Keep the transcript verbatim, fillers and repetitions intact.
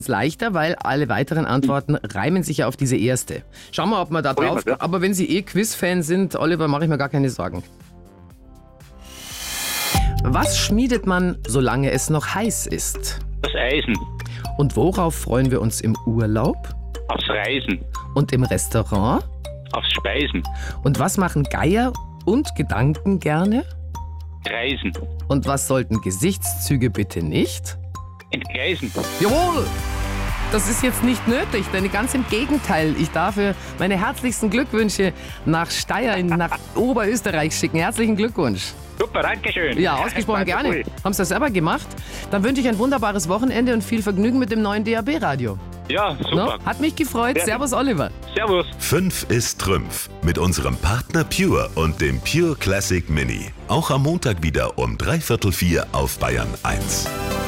Ist leichter, weil alle weiteren Antworten reimen sich ja auf diese erste. Schauen wir, ob wir da drauf... Ja. Aber wenn Sie eh Quiz-Fan sind, Oliver, mache ich mir gar keine Sorgen. Was schmiedet man, solange es noch heiß ist? Das Eisen. Und worauf freuen wir uns im Urlaub? Aufs Reisen. Und im Restaurant? Aufs Speisen. Und was machen Geier und Gedanken gerne? Reisen. Und was sollten Gesichtszüge bitte nicht? Entgleisen. Jawohl! Das ist jetzt nicht nötig, denn ganz im Gegenteil. Ich darf meine herzlichsten Glückwünsche nach Steyr, in, nach Oberösterreich schicken. Herzlichen Glückwunsch. Super, danke schön. Ja, ausgesprochen Das war gerne. cool. Haben Sie das selber gemacht? Dann wünsche ich ein wunderbares Wochenende und viel Vergnügen mit dem neuen D A B-Radio. Ja, super. No? Hat mich gefreut. Ja. Servus, Oliver. Servus. fünf ist Trümpf mit unserem Partner Pure und dem Pure Classic Mini. Auch am Montag wieder um dreiviertel vier auf Bayern eins.